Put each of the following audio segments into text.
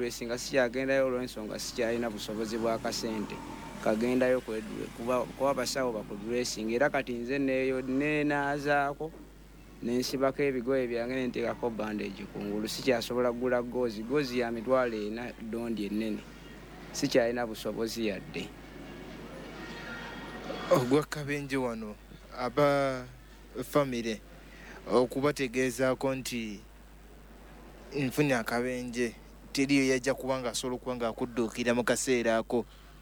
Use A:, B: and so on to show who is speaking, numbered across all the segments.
A: kudressinga sikyagendayo olw'ensonga sikyalina busobozi bwa kasente kagendayo kuba abasawo bakudressinga era kati nze neenaazaako nensibako ebigoye byange nenteekako bandage kungulu sikyasobola kugula goozi ya mitwalo 4 dondi ennene sikyalina busobozi yadde.
B: Ogwa Kabenje wano aba famire okubategeezaako nti nfunye akabenje teriyo yajja kubanga asobola okuba nga akudduukira mu kaseera ako.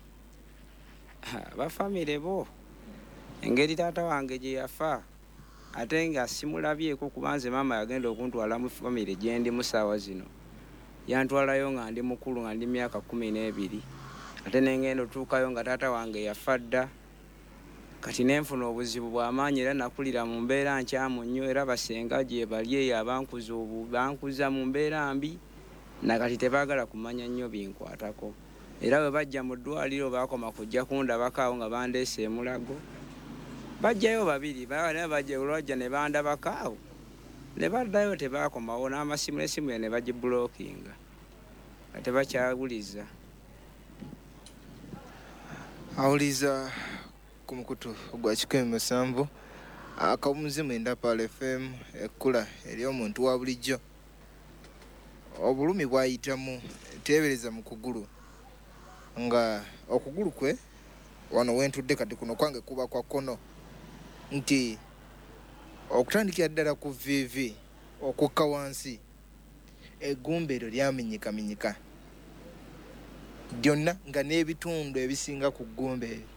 A: Bafamire bo engeri taata wange gye yafa ate nga simulabyeko kuba nze maama yagenda okuntwala mu famire gye ndi mu ssaawa zino yantwalayo nga ndi mukulu nga ndi myaka 12 ate nengenda otuukayo nga taata wange yafa dda kati nenfuna obuzibu bw'amaanyi era nakulira mu mbeera nkyamu nnyo era basenga gye bali eyo bankuza mu mbeera mbi nakati tebaagala kumanya nnyo binkwatako era bwe bajja mu ddwaliro baakoma kujja kundabakaawo nga bandeese emulago bajjayo babiri bajja olwajja ne bandabakaawo ne baddayo tebaakomawo n'amasimu n'essimu ne bagibulookinga nga tebakyawuliza.
B: Awuliza ku mukutu gwa 107 akawunzi mwenda Pal FM ekkula eri omuntu wa bulijjo obulumi bwayitamu teebereza mu kugulu nga okugulu kwe wano wentudde kati kuno kwange kuba kwa kkono nti okutandikira ddala ku vivi okukka wansi eggumba eryo lyamenyekamenyeka lyonna nga n'ebitundu ebisinga ku ggumba eryo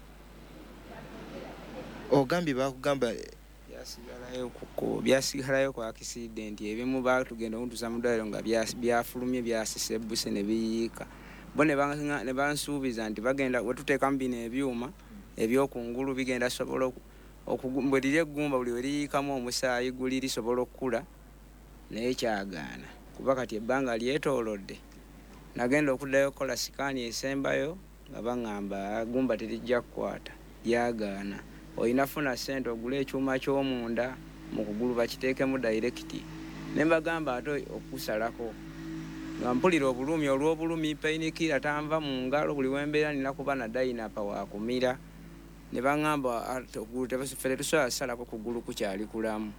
B: ogambye bakugamba byasigalayo ku akisidenti ebimu batugenda okuntuusa mu ddwaliro nga byafulumye byasisebbuse ne biyiika bo ne bansuubiza nti bagenda wetuteekamu bino ebyuma ebyokungulu bigenda sobola bwe liri eggumba buli we liyiikamu omusaayi guli lisobola okukula naye kyagaana kuba kati ebbanga lyetoolodde nagenda okuddayo okukola sikaani esembayo nga baŋŋamba gumba terijja kukwata lyagaana olina funa ssente ogula ekyuma ky'omunda mu kugulu bakiteekemu dayirekiti ne mbagamba ate okusalako nga mpulira obulumi olw'obulumi painikira tanva mu ngalo buli wembeera nina kuba na dayinapa wakumira ne baŋŋamba fere tusobola salako kugulu kukyali kulamu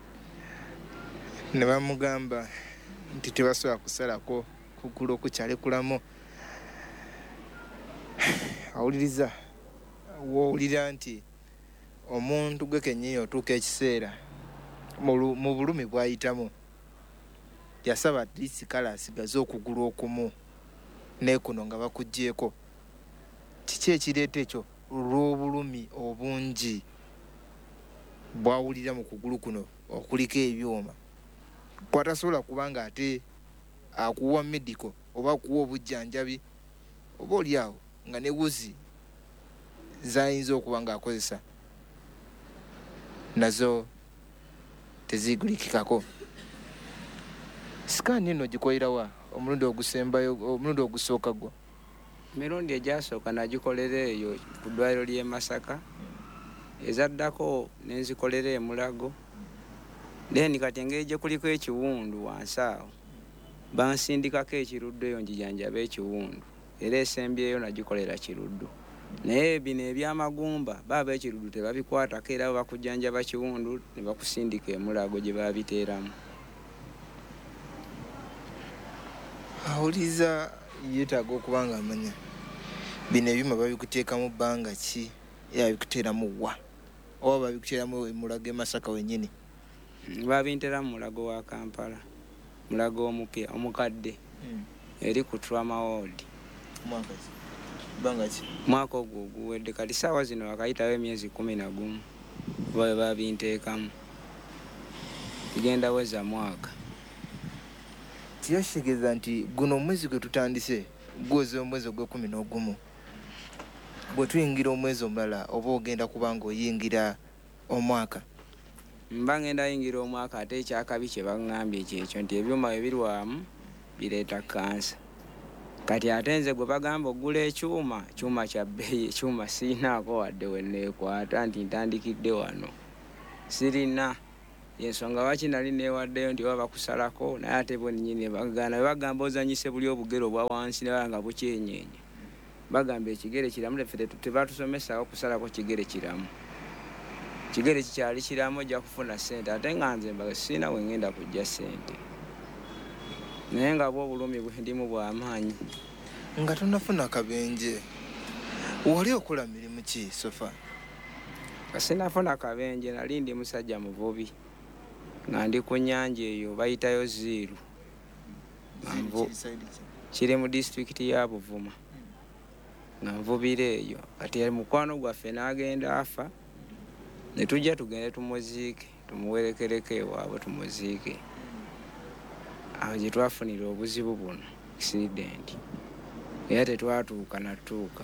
B: ne bamugamba nti tebasobola kusalako kugulu kukyali kulamu. Awuliriza woowulira nti omuntu gwe kennyini otuuka ekiseera mu bulumi bwayitamu yasaba atlisi kala asigaze okugulu okumu nekuno nga bakugjeeko kiki ekireeta ekyo olw'obulumi obungi bwawulira mu kugulu kuno okuliko ebyuma kwatasobola kubanga ate akuwa medico oba akuwa obujjanjabi oba oliawo nga ne wuzi zayinza okuba nga akozesa nazo tezigulikikako. Sikaani eno gikolerawa omulundi ogusembayo omulundi ogusooka gwa?
A: Emirundi egyasooka nagikolera eyo ku ddwaliro ly'e Masaka ezaddako nenzikolera e Mulago then kati engeri gye kuliko ekiwundu wansi awo bansindikako ekiruddu eyo njijanjaba ekiwundu era esembyeyo nagikolera kiruddu naye bino ebyamagumba baba ekiruddu tebabikwatako era bakujjanjaba kiwundu ne bakusindika e Mulago gye babiteeramu.
B: Awuliza yeetaaga okuba nga amanya bino ebyuma babikuteeka mu bbanga ki era babikuteeramu wa oba babikuteeramu e Mulago e Masaka wennyini?
A: Babinteera mu Mulago wa Kampala, Mulago omupya omukadde eri ku Trauma Ward. Mwaka ogwo oguwedde kati ssaawa zino wakayitawo emyezi 11 babe babinteekamu bigenda weza mwaka.
B: Kiyashegeza nti guno omwezi gwe tutandise gweze omwezi ogw'11 bwe tuyingira omwezi omulala oba ogenda kubanga oyingira omwaka?
A: Mba ngenda yingira omwaka ate ekyakabi kye baŋŋambye kyekyo nti ebyuma bye birwamu bireeta kansa. Kati ate nze gwe bagamba ogula ekyuma kya bbeeyi ekyuma sirinaako wadde wenneekwata nti ntandikidde wano sirina
B: yensonga waki nali newaddeyo nti baba kusalako naye ate bo nnyini bagamba ozanyise buli obugere obwa wansi ne nga bukyenyeenya bagamba ekigere kiramu leffe tebatusomesawo kusalako kigere kiramu kigere kikyali kiramu ojja kufuna ssente ate nga nze mba sirina we ngenda kujja ssente naye nga bwo obulumi bwendimu bw'amaanyi
C: nga tonafuna kabenje wali okola mirimu ki sofa
B: kasinafuna kabenje nali ndi musajja muvubi nga ndi ku nnyanja eyo bayitayo Ziiru kiri mu disitulikiti ya Buvuma nga nvubira eyo kati mukwano gwaffe n'agenda afa ne tujja tugende tumuziike tumuwerekereko ewaabwe tumuziike awo gye twafunira obuzibu buno accident era tetwatuuka natuuka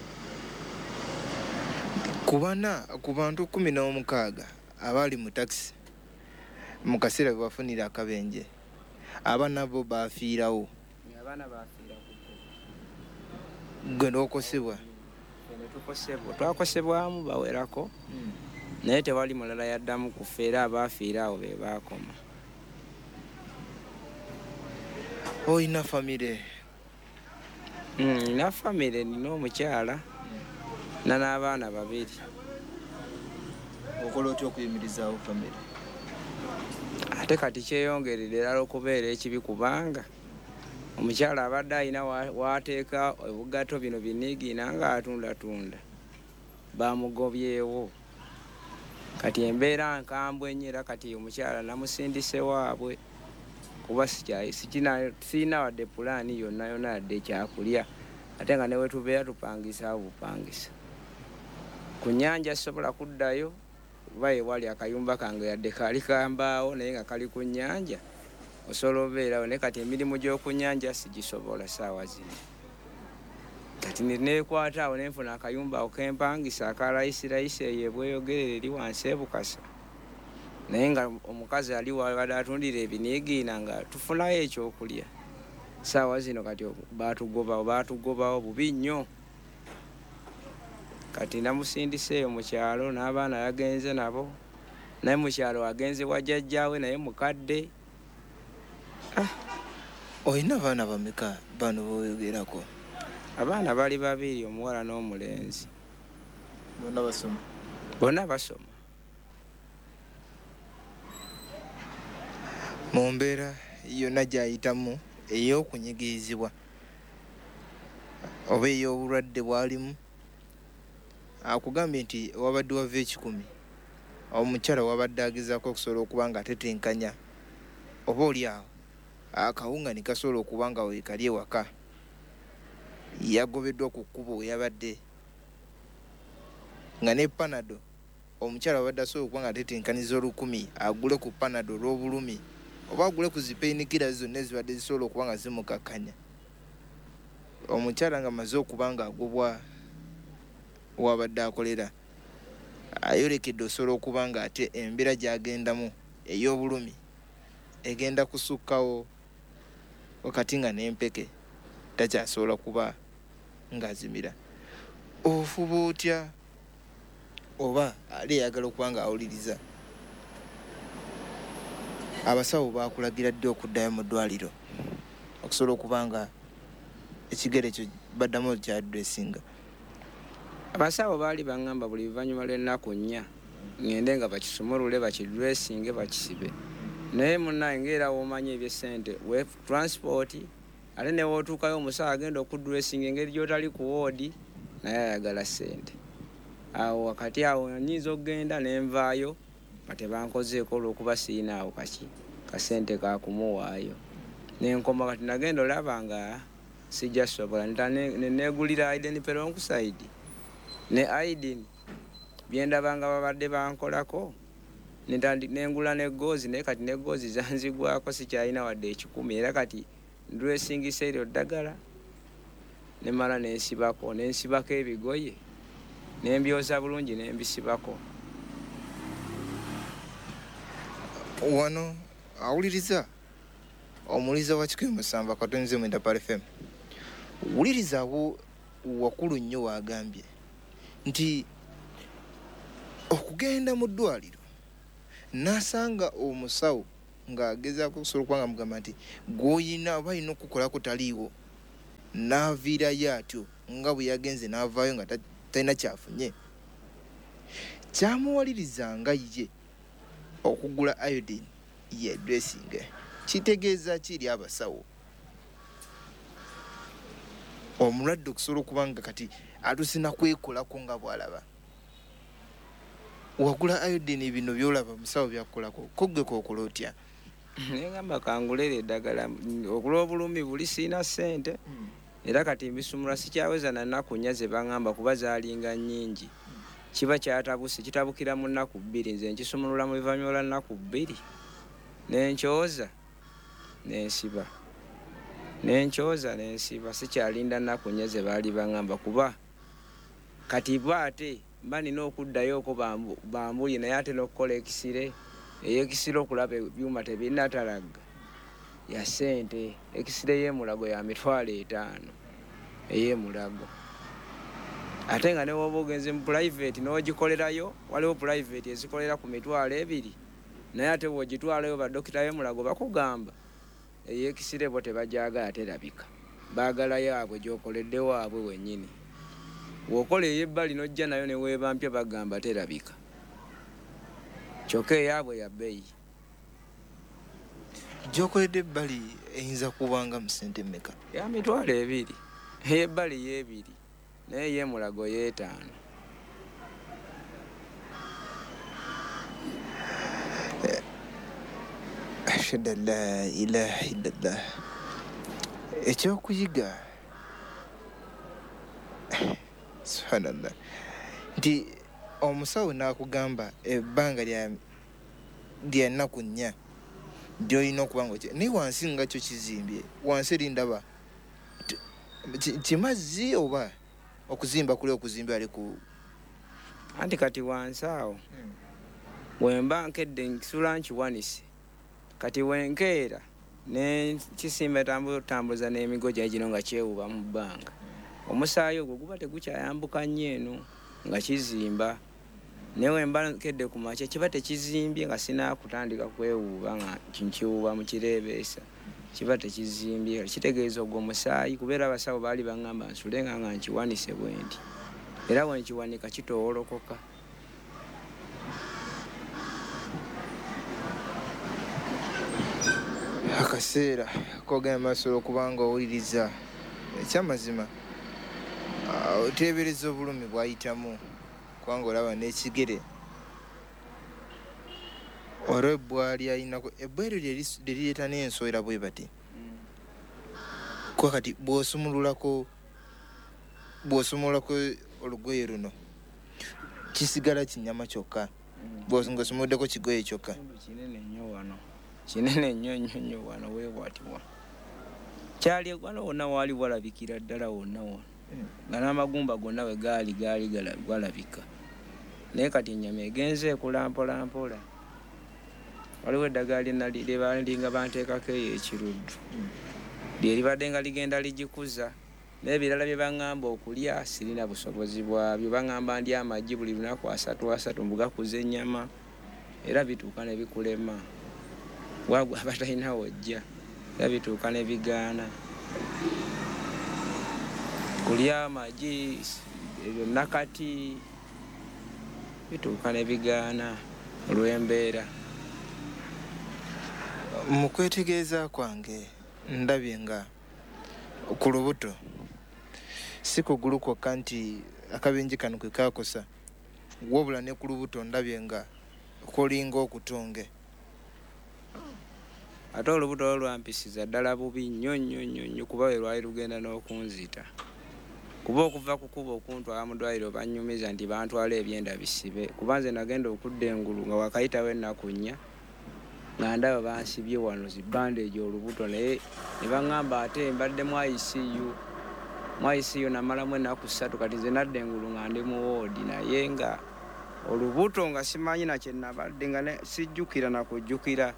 C: ku bantu 16 abali mu takisi mu kaseera bwe bafunira akabenje abaana bo baafiirawo
B: abaana baafiira
C: gwe n'okosebwa
B: twakosebwamu bawerako naye tewali mulala yaddamu kufa era abaafiira awo be baakoma
C: oyina famire
B: nina famire nina omukyala n'abaana 2
C: okola otya okuyimirizaawo famire
B: ate kati kyeyongeredde ddala okubeera ekibi kubanga omukyala abadde alina waateeka obugato bino biniigina nga atundatunda bamugobyewo kati embeera nkambwe nnyo era kati omukyala namusindise waabwe kuba sirina wadde pulaani yonna yonna yadde ekyakulya ate nga newe tubeera tupangisa bupangisa ku nnyanja sisobola kuddayo kuba ewali akayumba kange yadde kaali kambaawo naye nga kali ku nnyanja osobola obeerawo naye kati emirimu gy'oku nnyanja sigisobola saawa zino kati neekwata awo nenfuna akayumba awo kempangisa akalayisirayisi eyo ebweyogerere eri wansi ebukasa naye nga omukazi ali wabadde atundira ebiniigiina nga tufunayo ekyokulya saawa zino kati batugobawo bubi nnyo kati namusindisa eyo mu kyalo n'abaana yagenze nabo naye mu kyalo agenze wa jjajjaawe naye mukadde
C: olina abaana bameka bano boyogerako
B: abaana bali 2 omuwala n'omulenzi bonna basoma
C: mu mbeera yonna gy'ayitamu ey'okunyigirizibwa oba ey'obulwadde bwalimu akugambye nti wabadde wava 10 omukyala wabadde agezaako okusobola okuba nga atetenkanya oba oli awo akawunga ne kasobola okuba nga weekali ewaka yagobeddwa ku kkubo we yabadde nga ne panado omukyala wabadde asobola okuba nga atetenkaniza 10 agule ku panado olw'obulumi oba agule ku zipeinikira zonna ezibadde zisobola okuba nga zimukakkanya omukyala nga amaze okuba nga agobwa wabadde akolera ayolekedde osobola okuba nga ate embeera gy'agendamu ey'obulumi egenda kusukkawo wakati nga n'empeke takyasobola kuba ng'azimira ofuba otya oba ali eyagala okuba nga awuliriza abasawo bakulagira ddi okuddayo mu ddwaliro okusobola okuba nga ekigere ekyo baddamu kyadressinga
B: abasawo baali baŋŋamba buli luvannyuma lw'ennaku 4 ŋŋende nga bakisumulule bakidressinge bakisibe naye munnaye ngaera woomanyi ebyesente we transport ate newootuukayo omusawo agenda okudressinga engeri gy'otali ku woodi naye ayagala ssente awo wakati awo nyinza okugenda nenvaayo nga tebankozeeko olw'okuba sirinaawo kasente kakumuwaayo nenkoma kati nagenda olaba nga sijja sobola neneegulira Aiden peronksaidi ne Aiden byendabanga babadde bankolako nengula negoozi naye kati negoozi zanzigwako sikyalina wadde 10 era kati ndresingisa eryo ddagala nemala nensibako ebigoye nembyoza bulungi nembisibako
C: wano awuliriza omuliza wa 107 katonze mwenda Pal FM wuliriza abo wakulu nnyo wagambye nti okugenda mu ddwaliro nasanga omusawo ng'agezaako okusobola okuba nga mugamba nti gw'oyina oba alina okukolako taliiwo, n'aviirayo atyo nga bwe yagenze n'avaayo nga talina kyafunye. Kyamuwalirizanga ye okugula iodine ye dressing kitegeeza kiri abasawo omulwadde okusobola okuba nga kati atusina kwekolako nga bw'alaba. Wagula iodine bino by'olaba musawo byakukolako kogge kookola otya?
B: Nengamba kangulere eddagala okulwa obulumi buli siina ssente era kati mbisumula sikyaweza na nnaku nnya ze baŋŋamba kuba zaalinga nnyingi. Kiba kyatabuse kitabukira mu nnaku 2 nze nkisumulula mu bivannyuma lwa nnaku 2 nenkyoza nensiba sikyalinda nnaku nnya ze baali baŋŋamba kuba kati bwate mba nina okuddayo oko bambulye naye ate n'okukola ekisire ey'ekisire okulaba ebyuma tebirina talagga ya ssente. Ekisire y'emulago ya $500 ey'emulago. Ate nga ne woba ogenze mu private n'ogikolerayo waliwo private ezikolera ku $200 naye ate bw'ogitwalayo badokita y'emulago bakugamba ey'ekisire bo tebagyagala terabika, baagala yaabwe gy'okoledde waabwe wennyini. Bw'okola ey'ebbali n'ojja nayo ne weebampya bagamba terabika, kyokka eyaabwe ya bbeeyi.
C: Gy'okoledde ebbali eyinza kubanga mu ssente mmeka?
B: Ya $200 ey'ebbali ye2 naye y'emulago ye5.
C: Ashhadu an la ilaha illallah. Ekyokuyiga subhanallah nti omusawo n'akugamba ebbanga lya nnaku 4 gy'olina okuba nga naye wansi nga kyo kizimbye wansi erindaba kimazzi oba okuzimba kuli okuzimba ali ku
B: anti kati wansi awo bwemba nkedde nkisula nkiwanise kati wenkeera nekisimba tambuza n'emigo gya gino nga kyewuba mu bbanga omusaayi ogwo guba tegukyayambuka nnyo eno nga kizimba naye wemba nkedde ku makya kiba tekizimbye nga sinakutandika kwewuuba nga nkiwuuba mu kireebeesa kiba tekizimbye kitegeeza ogwo omusaayi kubeera abasawo baali baŋŋamba nsulenga nga nkiwanise bwe nti era bwe nkiwanika kitowolokoka.
C: Akaseera kogenda maaso okubanga owuliriza ekyamazima oteebereza obulumi bwayitamu kubanga olaba n'ekigere olwo ebbwali ayinako ebbwero lyerireeta n'ensowera bwe bati kuba kati bw'osumululako olugoye luno kisigala kinyama kyokka ng'osumuluddeko kigoye kyokka.
B: Kinene nnyo wano weewatiwa kyali wano wonna waali walabikira ddala wonna nga n'amagumba gonna we gaali galabika naye kati ennyama egenze ekula mpolampola. Waliwo eddagala lye balinga banteekako eyo ekiruddu lye libadde nga ligenda ligikuza naye ebirala bye baŋŋamba okulya sirina busobozi bwabyo. Baŋŋamba ndya amagi buli lunaku 3 mbugakuza ennyama era bituuka ne bikulema wagwe abatalina wojja era bituuka ne bigaana kulya amagi ebyo nakati bituuka ne bigaana olw'embeera.
C: Mu kwetegeeza kwange ndabye nga ku lubuto si kugulu kwokka nti akabenje kano kwe kakosa wabula ne ku lubuto ndabye nga kolinga okutonge.
B: Ate olubuto olwo lwampisiza ddala bubi nnyo kuba we lwali lugenda n'okunzita kuba okuva ku kuba okuntwala mu ddwaliro bannyumiza nti bantwala ebyenda bisibe kuba nze nagenda okudda engulu nga wakayitawo ennaku 4 nga ndaba bansibye wano zibbandeegi olubuto naye ne baŋŋamba ate mbadde mu ICU namalamu ennaku 3 kati nze nadda engulu nga ndi mu woodi naye nga olubuto nga simanyi na kye nabadde nga sijjukira na kujjukira.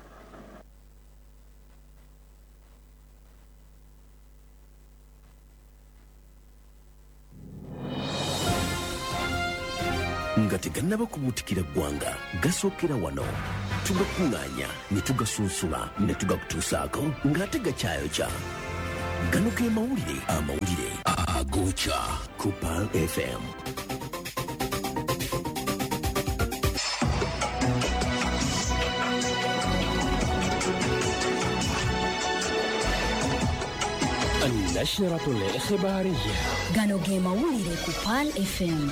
D: Nga tegannaba kubuutikira ggwanga gasookera wano. tugakunganya ne tugasunsula ne tugakutuusaako ng'ate gakyayokya. Gano ge amawulire agookya ku Pearl FM. النشرة الإخبارية
E: gano ge mawulire ku Pearl FM.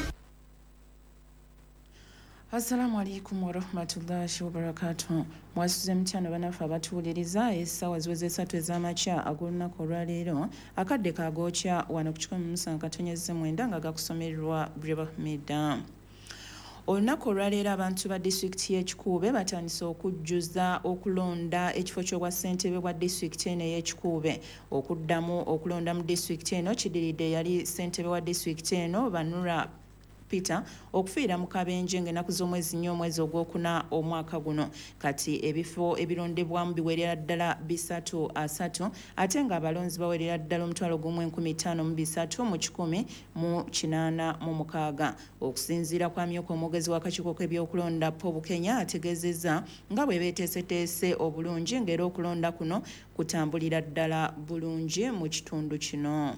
F: Assalamu alaikum wa rahmatullahi wa barakatuh. Mwasuze mchana banafa abatuwuliriza essaawa ziweze 3 ez'amakya ag'olunaku olwaleero akadde kagookya wano ku 1.9 nga gakusomererwa Brahmida. Olunaku olwaleero abantu ba disitulikiti y'Ekikuube batandise okujjuza okulonda ekifo ky'obwa ssentebe bwa disitulikiti eno ey'Ekikuube. Okuddamu okulonda mu disitulikiti eno kidiridde yali ssentebe wa disitulikiti eno Banura Peter okufiira mu Kabenje ng'ennaku z'omwezi 4 omwezi ogwokuna omwaka guno. Kati ebifo ebirondebwamu biwerera ddala 330 ate ng'abalonzi bawerera ddala 1,503 mu 186. Okusinziira kwa myuka omwogezi w'akakiiko k'ebyokulonda Paul Bukenya ategeezezza nga bwe beeteeseteese obulungi ng'era okulonda kuno kutambulira ddala bulungi mu kitundu kino.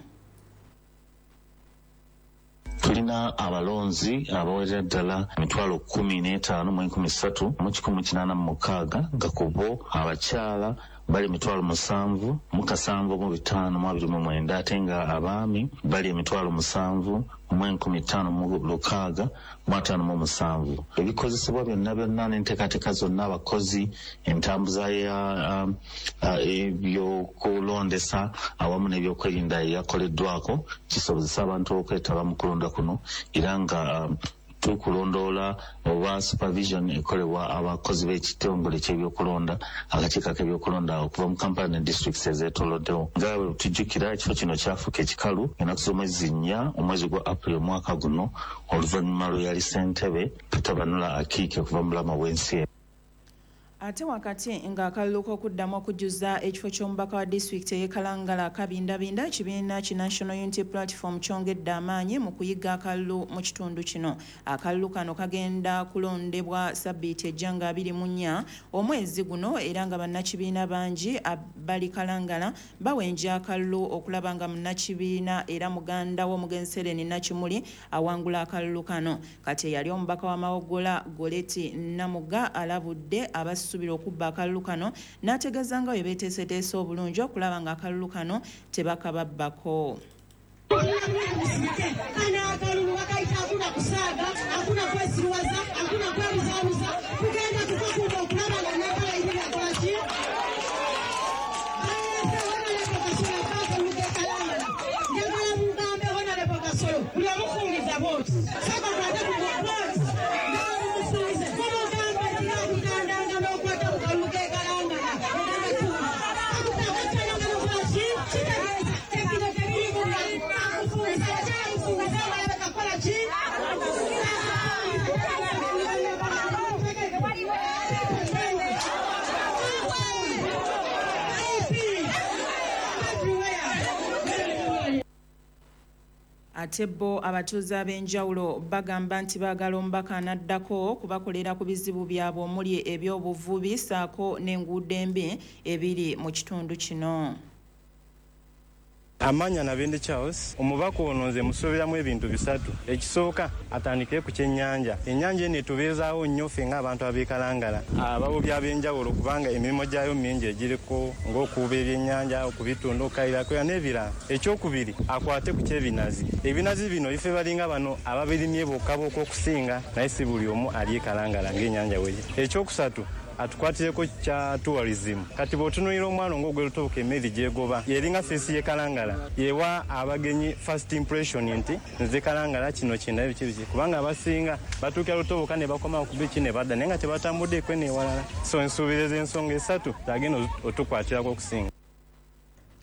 G: Tulina abalonzi abawerera ddala 15,013 mu 186 nga ku bo abakyala bali 7,725 ate nga abaami bali 7,15,657. Ebikozesebwa byonna n'enteekateeka zonna abakozi entambuza ebyokulondesa awamu n'ebyokwerinda yakoleddwako kisobozesa abantu okwetaba mu kulonda kuno era nga tukulondoola oba supervision ekolebwa abakozi b'ekitongole ky'ebyokulonda akakiiko k'ebyokulonda okuva mu Kampala ne districts ezeetooloddewo. Nga bwe tujjukira ekifo kino kyafuuka ekikalu ennaku z'omwezi 4 omwezi gwa April omwaka guno oluvannyuma lwe yali ssentebe Peter Banula Akiike okuva mu Bulama bw'ensi.
F: Ate wakati ng'akalulu k'okuddamu okujjuza ekifo ky'omubaka wa disitulikiti ey'Ekalangala akabindabinda ekibiina ki National Unity Platform kyongedde amaanyi mu kuyiga akalulu mu kitundu kino. Akalulu kano kagenda kulondebwa sabbiiti ejja nga 24 omwezi guno era nga bannakibiina bangi bali Kalangala bawenja akalulu okulaba nga munnakibiina era muganda w'omugenzi Sereni Nakimuli awangula akalulu kano. Kati yali omubaka wa Mawogola Goleti Namuga alabudde abasuubira okubba akalulu kano n'ategeeza nga bwe beeteeseteese obulungi okulaba nga akalulu kano tebakababbako. Ate bo abatuuze ab'enjawulo bagamba nti baagala omubaka anaddako kubakolera ku bizibu byabwe omuli eby'obuvubi ssaako n'enguudo embi ebiri mu kitundu kino.
H: Amanya Nabende Charles omubaka ono nze musooberamu ebintu bisatu. Ekisooka atandike ku kyennyanja. Ennyanja eno etubeezaawo nnyo ffe ng'abantu ab'Ekalangala abavubi ab'enjawulo kubanga emirimu gyayo mingi egiriko ng'okuuba ebyennyanja okubitunda okukayirako n'ebirala. Ekyokubiri akwate ku ky'ebinazi. Ebinazi bino ife balinga bano ababirimye bokka okusinga naye si buli omu ali Kalangala ng'ennyanja weeye. Ekyokusatu atukwatireko kya tourism. Kati bw'otunuulira omwalo ng'ogwe Lutobuka emmeri gy'egoba yeringa feesi y'e Kalangala yewa abagenyi first impression nti nze Kalangala kino kindabe biki kubanga abasinga batuukira Lutobuka ne bakoma ku biiki ne badda naye nga tebatambuddeeko n'ewalala. So ensuubiriza ensonga esatu zagenda otukwatirako okusinga.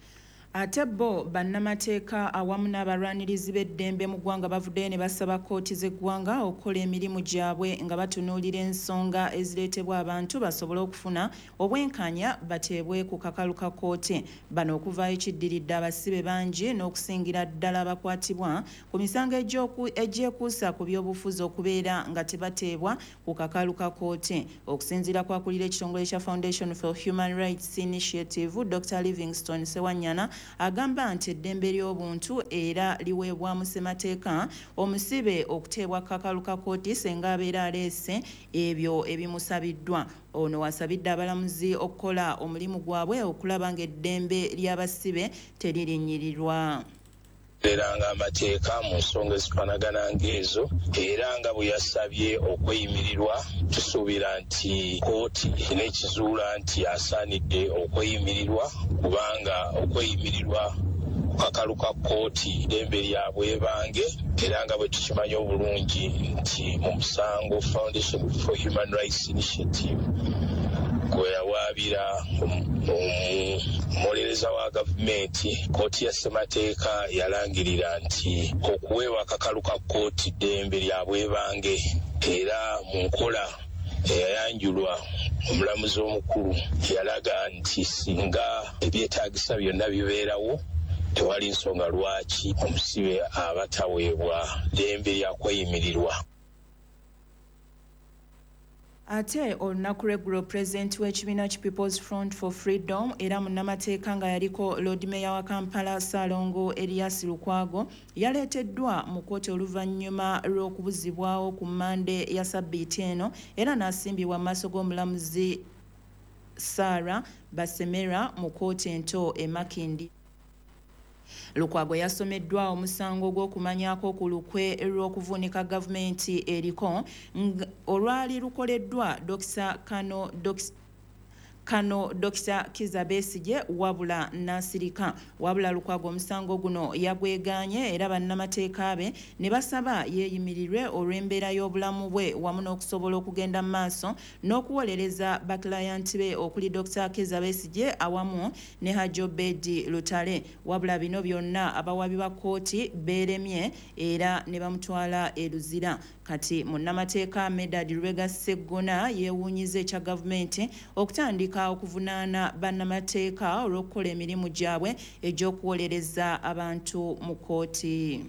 F: Ate bo bannamateeka awamu n'abalwanirizi b'eddembe mu ggwanga bavuddeyo ne basaba kkooti z'eggwanga okukola emirimu gyabwe nga batunuulira ensonga ezireetebwa abantu basobole okufuna obwenkanya bateebwe ku kakalu ka kkooti. Bano okuvaayo kiddiridde abasibe bangi n'okusingira ddala abakwatibwa ku misango egyekuusa ku by'obufuzi okubeera nga tebateebwa ku kakalu ka kkooti. Okusinziira kwakulira ekitongole kya Foundation for Human Rights Initiative, Dr. Livingstone Sewanyana agamba nti eddembe ly'obuntu era liweebwamu ssemateeka omusibe okuteebwa kakalu ka kkooti senga abeera aleese ebyo ebimusabiddwa. Ono wasabidde abalamuzi okukola omulimu gwabwe okulaba ng'eddembe ly'abasibe teririnnyirirwa.
I: Era nga amateeka mu nsonga ezifanagana ng'ezo era nga bwe yasabye okweyimirirwa, tusuubira nti kkooti n'ekizuula nti asaanidde okweyimirirwa kubanga okweyimirirwa ku kakalu ka kkooti ddembe lyabwe bange era nga bwe tukimanyi obulungi nti mu musango Foundation for Human Rights Initiative gwe yawaabira omuwolereza wa gavumenti, kkooti ya ssemateeka yalangirira nti okuweebwa akakalu ka kkooti ddembe lya bwebange era mu nkola eyayanjulwa omulamuzi omukulu yalaga nti singa ebyetaagisa byonna bibeerawo tewali nsonga lwaki omusibe abataweebwa ddembe lya kweyimirirwa.
F: Ate olunaku lw'eggulo pulezidenti w'ekibiina ki People's Front for Freedom era munnamateeka nga yaliko Lord Mayor wa Kampala Ssalongo Erias Lukwago yaleeteddwa mu kkooti oluvannyuma lw'okubuzibwawo ku Mmande ya Ssabbiiti eno era n'asimbibwa mu maaso g'omulamuzi Sarah Basemera mu kkooti ento e Makindi. Lukwago yasomeddwa omusango gw'okumanyako ku lukwe lw'okuvuunika gavumenti eriko olwali lukoleddwa Dr. Kizza Besigye wabula Nasirika. Wabula Lukwago omusango guno yagwegaanye era bannamateeka be ne basaba yeeyimirirwe olw'embeera y'obulamu bwe wamu n'okusobola okugenda mu maaso n'okuwolereza bakilayanti be okuli Dr. Kizza Besigye awamu ne Hajji Obedi Lutale. Wabula bino byonna abawabi ba kkooti beeremye era ne bamutwala e Luzira. Kati munnamateeka Medad Lubega Sseggona yeewuunyiza ekya gavumenti okutandika okuvunaana bannamateeka olw'okukola emirimu gyabwe egy'okuwolereza abantu mu kkooti.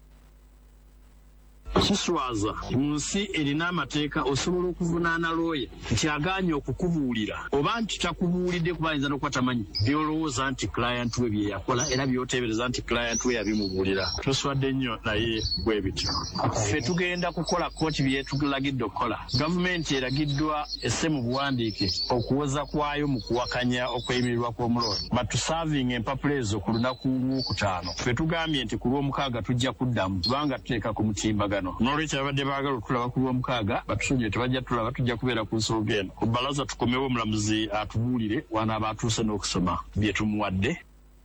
J: Kiswaza mu nsi erina amateeka osobola okuvunaana looya nti agaanye okukubuulira oba nti takubuulidde kuba ayinza n'okuba tamanyi byolowooza nti client we bye yakola era by'oteebereza nti client we yabimubuulira. Toswadde nnyo naye bwe bityo. Ffe tugenda kukola kkooti bye tulagidde okukola. Gavumenti eragiddwa esse mu buwandiike okuwoza kwayo mu kuwakanya okweyimirirwa kw'omulonzi. Batusavinga empapula ezo ku lunaku lw'okutaano. Ffe tugambye nti ku lw'omukaaga tujja kuddamu kubanga tuteeka ku mutimbagano. N'olwekyo abadde baagala okutulaba ku lw'omukaaga batusonyiwe tebajja tulaba, tujja kubeera ku nsonga eno. Ku bbalaza tukomewo omulamuzi atubuulire wanaaba atuuse n'okusoma bye tumuwadde.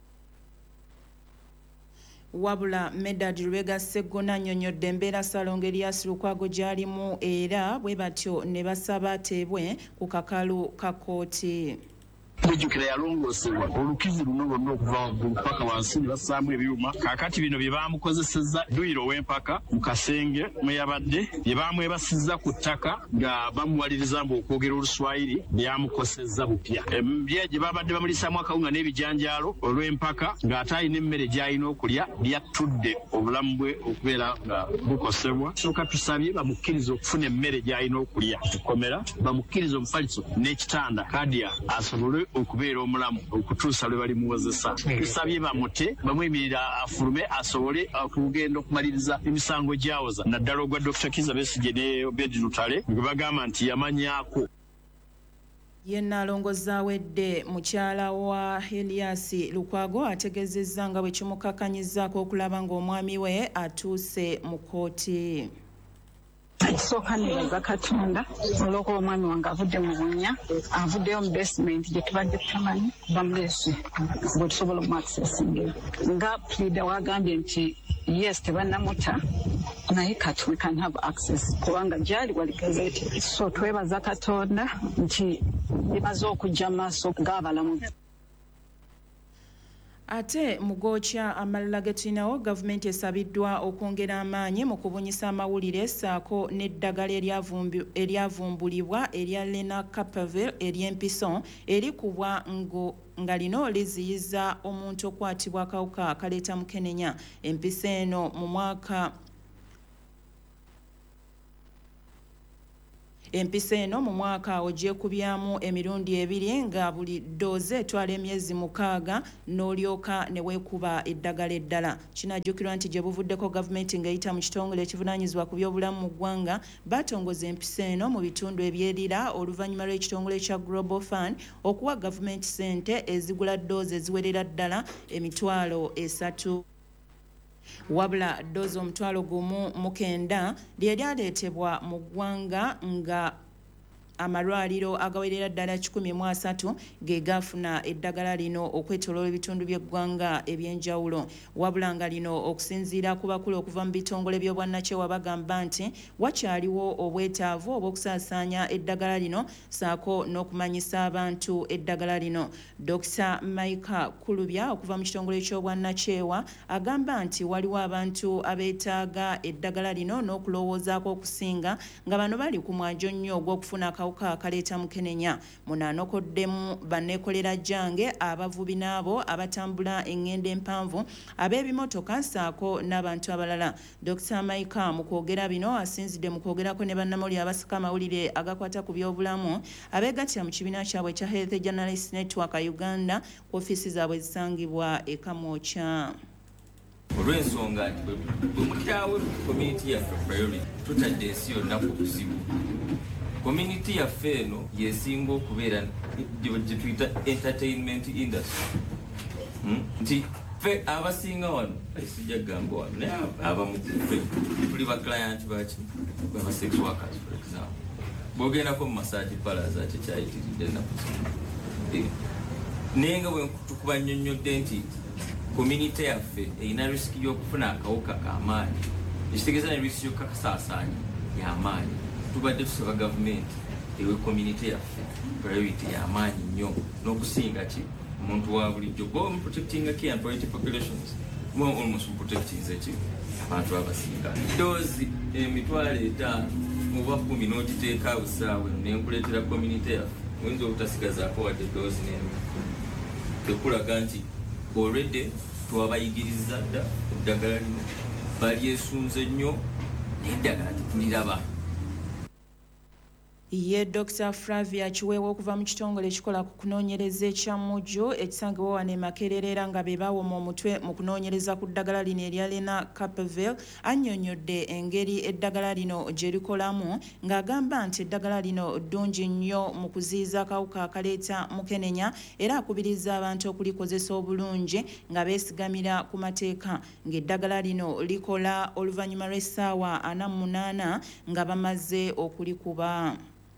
F: Wabula Medad Lubega Sseggona annyonnyodde embeera Ssalongo Erias Lukwago gy'alimu era bwe batyo ne basaba ateebwe ku kakalu ka kkooti.
J: Mujjukira yalongoosebwa olukizi luno lwonna okuva waggulu paka wansi ne bassaamu ebyuma. Kaakati bino bye baamukozesezza Duyiro ow'empaka mu kasenge mwe yabadde bye baamwebasizza ku ttaka nga bamuwaliriza mbu okwogera Oluswayiri byamukosezza bupya. Bye gye babadde bamulisaamu akawunga n'ebijanjaalo olw'empaka ng'ate alina emmere gy'alina okulya byattudde obulamu bwe okubeera nga bukosebwa. Sooka tusabye bamukkirize okufuna emmere gy'alina okulya. Tukomera bamukkirize omufaliso n'ekitanda kadya asobole okubeera omulamu okutuusa lwe balimuwozesa. Tusabye bamute bamwemirira afulume asobole okugenda okumaliriza emisango gy'awoza naddala ogwa Dr. Kizza Besigye ne Obedi Lutale gwe bagamba nti yamanyaako.
F: Yenna alongozaawedde mukyala wa Erias Lukwago ategeezezza nga bwe kimukakanyizzaako okulaba ng'omwami we atuuse mu kkooti.
K: Ekisooka nebaza Katonda olw'okuba omwami wange avudde mu bunnya, avuddeyo mu basement gye tubadde tutamanyi bamuleese bwe tusobola omuaccessinga. Nga pleader wagambye nti yes tebannamuta naye kati we can have access kubanga gyali wali gazeeti. So twebaza Katonda nti bimaze okujja mu maaso g'abalamu.
F: Ate mugokya amalala getulinawo gavumenti esabiddwa okwongera amaanyi mu kubunyisa amawulire ssaako n'eddagala eryavumbulibwa erya lenacapavir ery'empiso erikubwa nga lino liziyiza omuntu okwatibwa akawuka akaleeta mukenenya. Empisa eno mu mwaka ogyekubyamu emirundi ebiri nga buli dooze etwala emyezi 6 n'olyoka ne weekuba eddagala eddala. Kinajjukirwa nti gye buvuddeko gavumenti ng'eyita mu kitongole ekivunaanyizibwa ku byobulamu mu ggwanga batongoza empisa eno mu bitundu ebyerira oluvannyuma lw'ekitongole kya Global Fund okuwa gavumenti ssente ezigula dooze eziwerera ddala emitwalo 3. Wabula doozi 1,900 lyaleetebwa mu ggwanga nga amalwaliro agawerera ddala 103 ge gaafuna eddagala lino okwetooloola ebitundu by'eggwanga eby'enjawulo. Wabula nga lino okusinziira ku bakulu okuva mu bitongole by'obwannakyewa bagamba nti wakyaliwo obwetaavu obw'okusaasaanya eddagala lino ssaako n'okumanyisa abantu eddagala lino. Dr. Mike Kulubya okuva mu kitongole ky'obwannakyewa agamba nti waliwo abantu abeetaaga eddagala lino n'okulowoozaako okusinga nga bano bali ku mwanjo nnyo ogw'okufuna akawuka akaleeta mukenenya. Munaanokoddemu banneekolera jange abavubi n'abo abatambula engendo empanvu ab'ebimotoka ssaako n'abantu abalala. Dr. Maika mu kwogera bino asinzidde mu kwogerako ne bannamawulire abasika amawulire agakwata ku byobulamu abeegattira mu kibiina kyabwe ekya Health Journalists Network Uganda ku ofiisi zaabwe ezisangibwa e Kamwokya.
L: Olw'ensonga nti bwe mutaawe community yaffe priority tutadde ensi yonna ku buzibu. Community yaffe eno yesinga okubeera gye tuyita entertainment industry. Nti ffe abasinga wano sijja kugamba wano naye abamu ffe tuli ba client baki baba sex workers for example. Bw'ogendako mu massage parlours ate kyayitiridde ennaku zino. Naye nga bwe tukuba nnyonnyodde nti community yaffe erina risiki y'okufuna akawuka k'amaanyi ekitegeeza ne risiki y'okukasaasaanya y'amaanyi. Tubadde tusaba gavumenti ewe community yaffe priority y'amaanyi nnyo n'okusinga ki omuntu wa bulijjo bo mu protecting key and priority populations more almost protecting ki abantu abasinga. Doozi emitwalo 5 oba 10 n'ogiteeka busaawe n'enkuleetera community yaffe oyinza obutasigazaako wadde doozi n'emu. Tekulaga nti already twabayigiriza dda eddagala lino balyesunze nnyo n'eddagala tetuliraba.
F: Ye Dr. Flavia Chiwewe okuva mu kitongole ekikola ku kunoonyereza ekya Mujju ekisangibwa wano e Makerere era nga be baawoma omutwe mu kunoonyereza ku ddagala lino erya lenacapavir annyonnyodde engeri eddagala lino gye likolamu ng'agamba nti eddagala lino ddungi nnyo mu kuziyiza akawuka akaleeta mukenenya era akubiriza abantu okulikozesa obulungi nga beesigamira ku mateeka ng'eddagala lino likola oluvannyuma lw'essaawa 48 nga bamaze okulikuba.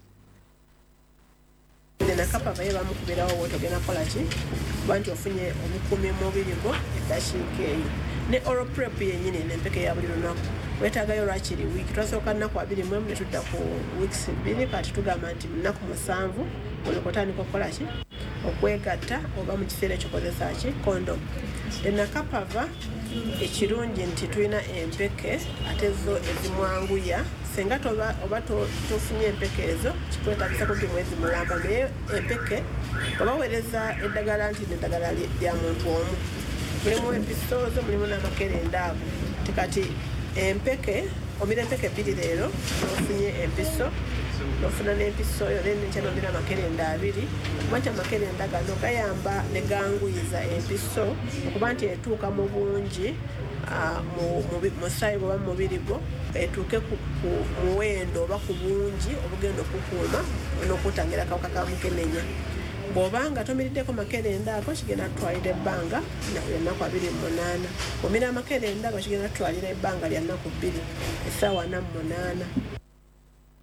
M: Lenacapavir bamukubirawo wotogenda kola ki kuba nti ofunye obukumi mubiri gwo eddakiika eyo ne oral prep yennyini n'empeke ya buli lunaku weetaagayo lwakiri wiiki twasooka nnaku 21 ne tudda ku weeks 2 kati tugamba nti nnaku 7 olwokotandika okukola ki okwegatta oba mu kiseera ekyokozesa ki kondom. Lenacapavir ekirungi nti tulina empeke ate zo ezimwanguya senga oba tofunye empeke ezo kikwetagisa kugi mwezi mulamba naye empeke obaweereza eddagala nti neddagala lya muntu omu mulimu episozo mulimu n'amakerenda ago tikati empeke omira empeke 2 leero nofunye empiso nofuna n'empiso oyo nenkya nomira amakerenda 2 kuba nti amakerenda gano gayamba ne ganguyiza empiso okuba nti etuuka mu bungi mu ssaayi oba mu mubiri gwo etuuke ku muwendo oba ku bungi obugenda okukuuma n'okutangira akawuka ka mukenenya. Bw'obanga tomiriddeko makerenda ago kigenda tutwalira ebbanga lya nnaku 28. Omira amakerenda ago kigenda tutwalira ebbanga lya nnaku 2 essaawa 48.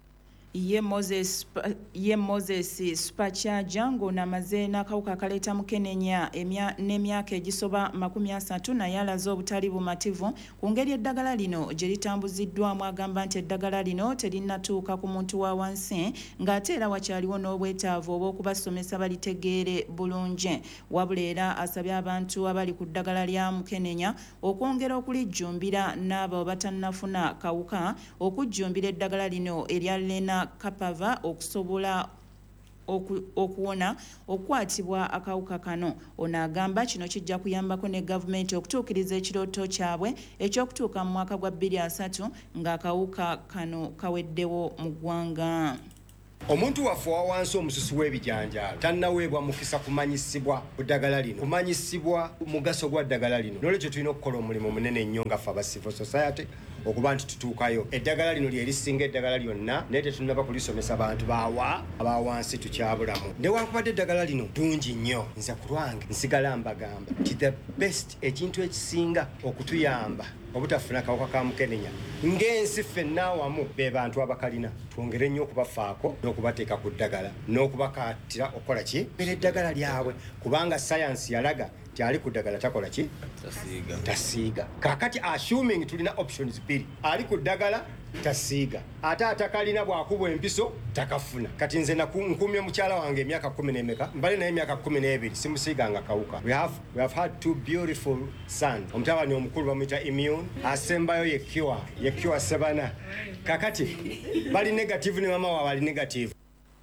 F: ye Moses Spacharja ng'onamaze n'akawuka akaleeta mukenenya n'emyaka egisoba 30 naye alaze obutali bumativu ku ngeri eddagala lino gye litambuziddwamu agamba nti eddagala lino terinatuuka ku muntu wa wansi ng'ate era wakyaliwo n'obwetaavu obw'okubasomesa balitegeere bulungi wabula era asabye abantu abali ku ddagala lya mukenenya okwongera okulijjumbira n'abo batannafuna kawuka okujjumbira eddagala lino erya Lena Kapava okusobola okuwona okukwatibwa akawuka kano. Ono agamba kino kijja kuyambako ne gavumenti okutuukiriza ekirooto kyabwe ekyokutuuka mu mwaka gwa 2030 ng'akawuka kano kaweddewo mu ggwanga.
N: Omuntu waffe wansi omususu w'ebijanjaalo tannaweebwa mukisa kumanyisibwa ku ddagala lino, kumanyisibwa mugaso gwa ddagala lino. N'olwekyo tulina okukola omulimu munene nnyo nga ffe aba civil society okuba nti tutuukayo. Eddagala lino lye lisinga eddagala lyonna naye tetunnaba kulisomesa bantu aba wansi tukyabulamu. Newankubadde eddagala lino ddungi nnyo, nze ku lwange nsigala mbagamba ti the best, ekintu ekisinga okutuyamba obutafuna kawuka ka mukenenya ng'ensi ffenna awamu be bantu abakalina. Twongere nnyo okubafaako n'okubateeka ku ddagala n'okubakaatira okukola ki bera eddagala lyabwe, kubanga sayansi yalaga tyali ku ddagala takola ki tasiiga. Kakati assuming tulina options 2, ali ku ddagala tasiiga ate atakalina bwakubwa empiso takafuna. Kati nze nkumye mukyala wange emyaka 10 mbale naye emyaka 12 simusiiganga kawuka. We have had 2 beautiful sons. Omutabani omukulu bamuyita Immune, asembayo ye cure sebana. Kakati bali negative ne mama wa bali negative.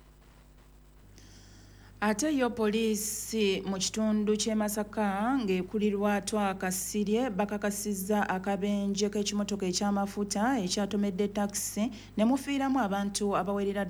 F: Ate yo poliisi mu kitundu ky'e Masaka ng'ekulirwa Twakasirye bakakasizza akabenje k'ekimotoka eky'amafuta ekyatomedde takisi ne mufiiramu abantu abawerera